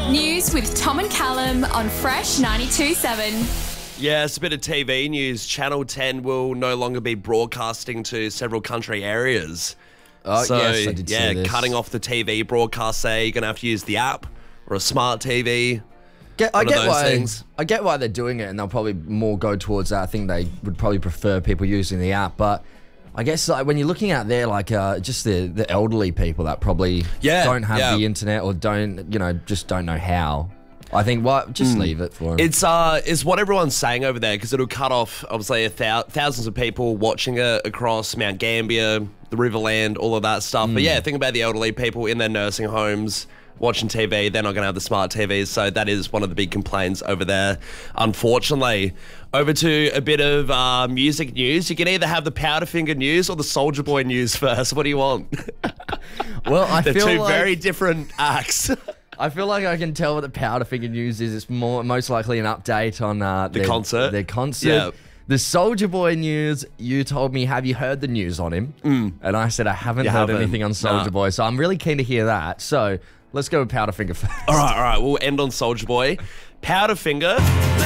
News with Tom and Callum on Fresh 92.7. Yes, a bit of TV news. Channel 10 will no longer be broadcasting to several country areas. Oh, yes, I did see this. Cutting off the TV broadcast, say, you're going to have to use the app or a smart TV. I get why they're doing it, and they'll probably more go towards that. I think they would probably prefer people using the app, but I guess like when you're looking out there, like just the elderly people that probably don't have the internet or just don't know how. I think just leave it for them. It's what everyone's saying over there, because it'll cut off obviously thousands of people watching it across Mount Gambier, the Riverland, all of that stuff. But yeah, think about the elderly people in their nursing homes watching TV. They're not going to have the smart TVs, so that is one of the big complaints over there, unfortunately. Over to a bit of music news. You can either have the Powderfinger news or the Soulja Boy news first. What do you want? Well, They're two very different acts. I feel like I can tell what the Powderfinger news is. It's most likely an update on their concert. Their concert. Yeah. The Soulja Boy news, you told me, have you heard the news on him? And I said, I haven't heard anything on Soulja Boy, so I'm really keen to hear that. So let's go with Powderfinger first. All right. We'll end on Soulja Boy. Powderfinger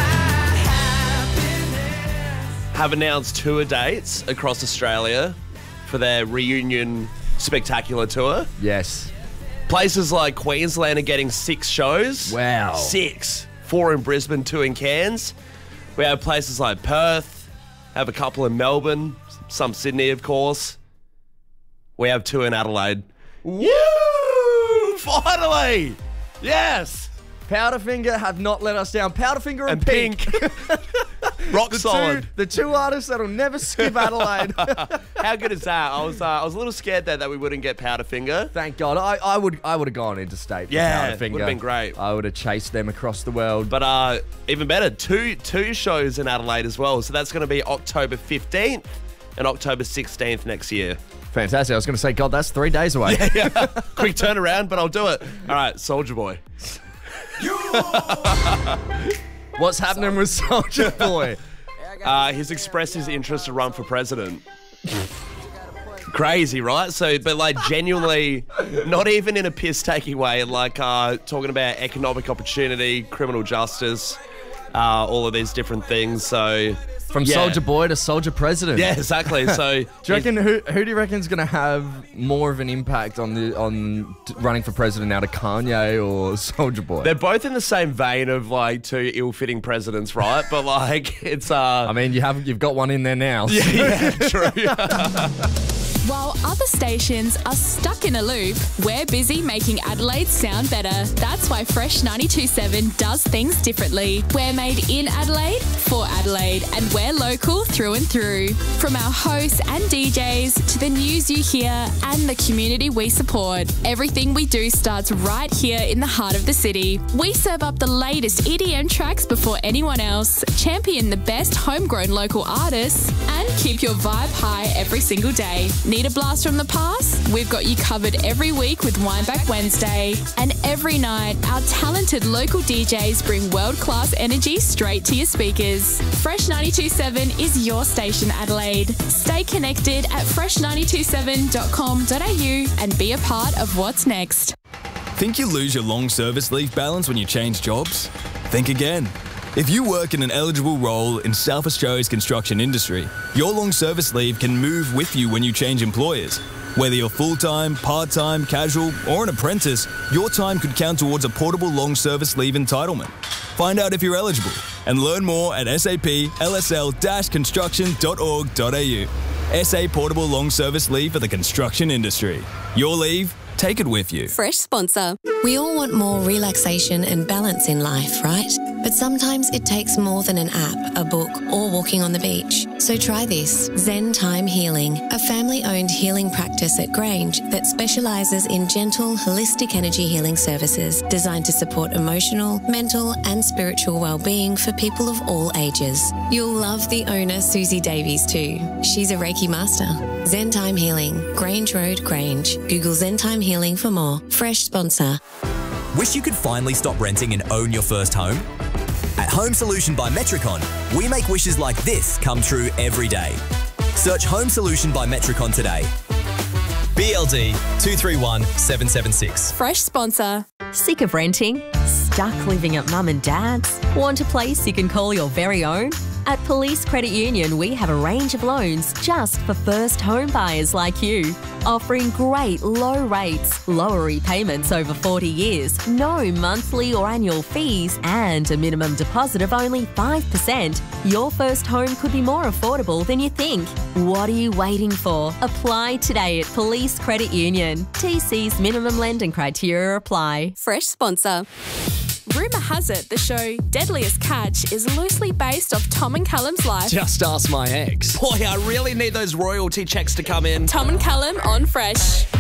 have announced tour dates across Australia for their reunion spectacular tour. Yes. Places like Queensland are getting 6 shows. Wow. 6. 4 in Brisbane, 2 in Cairns. We have places like Perth, have a couple in Melbourne, some Sydney, of course. We have 2 in Adelaide. Woo! Finally! Yes! Powderfinger have not let us down. Powderfinger and Pink. Rock solid. The two artists that'll never skip Adelaide. How good is that? I was a little scared there that we wouldn't get Powderfinger. Thank God. I would have gone interstate for Powderfinger. Would have been great. I would have chased them across the world. But even better, two shows in Adelaide as well. So that's going to be October 15th and October 16th next year. Fantastic. I was going to say, God, that's 3 days away. Yeah. Quick turnaround, but I'll do it. All right, Soulja Boy. What's happening with Soulja Boy? He's expressed his interest to run for president. Crazy, right? So, but like genuinely, not even in a piss-taking way, like talking about economic opportunity, criminal justice, all of these different things. So, from Soulja Boy to Soulja President. Yeah, exactly. So, do you reckon who do you reckon is going to have more of an impact on running for president out of Kanye or Soulja Boy? They're both in the same vein of like 2 ill-fitting presidents, right? But like it's I mean, you've got one in there now. Yeah, true. While other stations are stuck in a loop, we're busy making Adelaide sound better. That's why Fresh 92.7 does things differently. We're made in Adelaide, for Adelaide, and we're local through and through. From our hosts and DJs to the news you hear and the community we support, everything we do starts right here in the heart of the city. We serve up the latest EDM tracks before anyone else, champion the best homegrown local artists, and keep your vibe high every single day. Need a blast from the past? We've got you covered every week with Wineback Wednesday. And every night, our talented local DJs bring world-class energy straight to your speakers. Fresh 92.7 is your station, Adelaide. Stay connected at fresh927.com.au and be a part of what's next. Think you lose your long service leave balance when you change jobs? Think again. If you work in an eligible role in South Australia's construction industry, your long service leave can move with you when you change employers. Whether you're full-time, part-time, casual, or an apprentice, your time could count towards a portable long service leave entitlement. Find out if you're eligible and learn more at saplsl-construction.org.au. SA Portable Long Service Leave for the construction industry. Your leave, take it with you. Fresh sponsor. We all want more relaxation and balance in life, right? But sometimes it takes more than an app, a book, or walking on the beach. So try this. Zen Time Healing, a family-owned healing practice at Grange that specialises in gentle, holistic energy healing services designed to support emotional, mental, and spiritual well-being for people of all ages. You'll love the owner, Susie Davies, too. She's a Reiki master. Zen Time Healing, Grange Road, Grange. Google Zen Time Healing for more. Fresh sponsor. Wish you could finally stop renting and own your first home? At Home Solution by Metricon, we make wishes like this come true every day. Search Home Solution by Metricon today. BLD 231776. Fresh sponsor. Sick of renting? Stuck living at mum and dad's? Want a place you can call your very own? At Police Credit Union, we have a range of loans just for first home buyers like you, offering great low rates, lower repayments over 40 years, no monthly or annual fees, and a minimum deposit of only 5%. Your first home could be more affordable than you think. What are you waiting for? Apply today at Police Credit Union. TC's minimum lending criteria apply. Fresh sponsor. Rumour has it the show Deadliest Catch is loosely based off Tom and Callum's life. Just ask my ex. Boy, I really need those royalty checks to come in. Tom and Callum on Fresh.